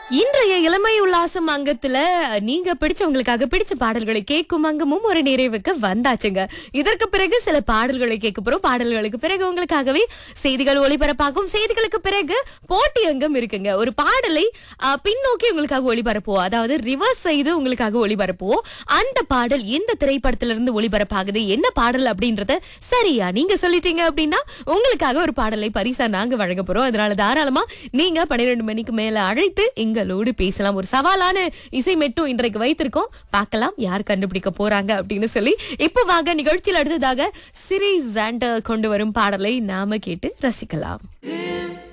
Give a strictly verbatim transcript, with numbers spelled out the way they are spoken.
இன்றைய இளமை உல்லாசம் அங்கத்துல நீங்க பிடிச்சவங்களுக்காக பிடிச்ச பாடல்களை கேட்கும் அங்கமும் ஒரு நிறைவுக்கு வந்தாச்சுங்க. இதற்கு பிறகு சில பாடல்களை கேட்க போறோம். பாடல்களுக்கு பிறகு உங்களுக்காகவே செய்திகள் ஒளிபரப்பாகும். செய்திகளுக்கு பிறகு போட்டி அங்கம் இருக்குங்க. ஒரு பாடலை அஹ், பின்னோக்கி உங்களுக்காக ஒளிபரப்புவோம். அதாவது ரிவர்ஸ் செய்து உங்களுக்காக ஒளிபரப்புவோம். அந்த பாடல் எந்த திரைப்படத்துல இருந்து ஒளிபரப்பாகுது, என்ன பாடல் அப்படின்றத சரியா நீங்க சொல்லிட்டீங்க அப்படின்னா உங்களுக்காக ஒரு பாடலை பரிசா நாங்க வழங்க போறோம். அதனால தாராளமா நீங்க பன்னிரண்டு மணிக்கு மேல அழைத்து எங்களோடு பேசலாம். ஒரு சவாலான இசை மெட்டும் இன்றைக்கு வைத்திருக்கோம். பார்க்கலாம் யார் கண்டுபிடிக்க போறாங்க அப்படின்னு சொல்லி. இப்போ வாங்க நிகழ்ச்சியில் அடுத்ததாக சிரி ஜாண்டர் கொண்டு வரும் பாடலை நாம கேட்டு ரசிக்கலாம்.